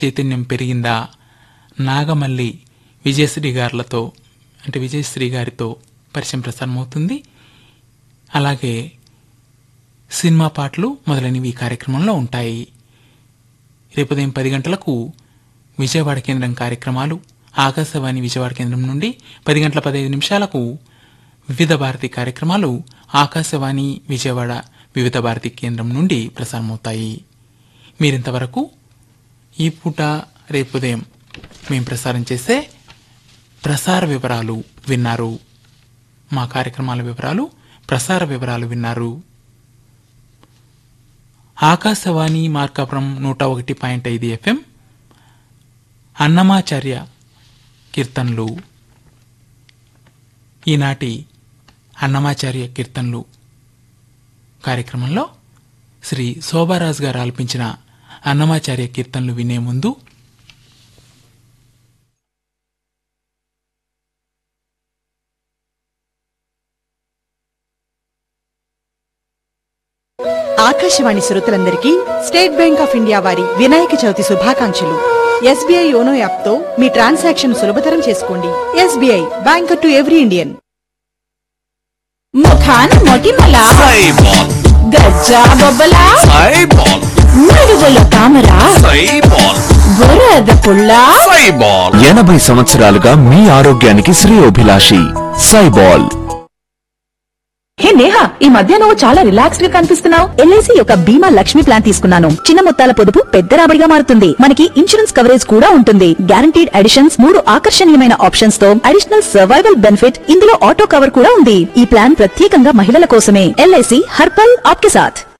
చైతన్యం పెరిగిందా, నాగమల్లి విజయశ్రీ గారితో పరిచయం ప్రసారమవుతుంది. అలాగే సినిమా పాటలు మొదలైనవి ఈ కార్యక్రమంలో ఉంటాయి. రేపు ఉదయం 10 గంటలకు విజయవాడ కేంద్రం కార్యక్రమాలు, ఆకాశవాణి విజయవాడ కేంద్రం నుండి 10:15 వివిధ భారతి కార్యక్రమాలు ఆకాశవాణి విజయవాడ వివిధ భారతి కేంద్రం నుండి ప్రసారమవుతాయి. మీరింతవరకు ఈ పూట రేపు ఉదయం మేము ప్రసారం చేసే ప్రసార వివరాలు విన్నారు. మా కార్యక్రమాల వివరాలు, ప్రసార వివరాలు విన్నారు. ఆకాశవాణి మార్కాపురం 101.5 FM అన్నమాచార్య కీర్తనలు. ఈనాటి అన్నమాచార్య కీర్తనలు కార్యక్రమంలో శ్రీ శోభారాజ్ గారు ఆలపించిన అన్నమాచార్య కీర్తనలు వినే ముందు ఆకాశవాణి శ్రోతలందరికీ స్టేట్ బ్యాంక్ ఆఫ్ ఇండియా వారి వినాయక చవితి శుభాకాంక్షలు. SBI యోనో యాప్ తో మీ ట్రాన్సాక్షన్ సులభతరం చేసుకోండి. SBI, bank to every Indian. ముఖాన్ మొటిమల గజ్జా బొబ్బల నడువుల తామర బురద పుల్ల 80 సంవత్సరాలుగా మీ ఆరోగ్యానికి శ్రేయోభిలాషి సైబాల్. హే నేహా, ఈ మధ్య నువ్వు చాలా రిలాక్స్డ్ గా కనిపిస్తున్నావు. LIC యొక్క బీమా లక్ష్మి ప్లాన్ తీసుకున్నాను. చిన్న మొత్తాల పొదుపు పెద్ద రాబడిగా మారుతుంది. మనకి ఇన్సూరెన్స్ కవరేజ్ కూడా ఉంటుంది. గ్యారంటీడ్ అడిషన్స్, 3 ఆకర్షణీయమైన ఆప్షన్స్ తో అడిషనల్ సర్వైవల్ బెనిఫిట్. ఇందులో ఆటో కవర్ కూడా ఉంది. ఈ ప్లాన్ ప్రత్యేకంగా మహిళల కోసమే. LIC హర్ పల్ ఆప్కే సాథ్.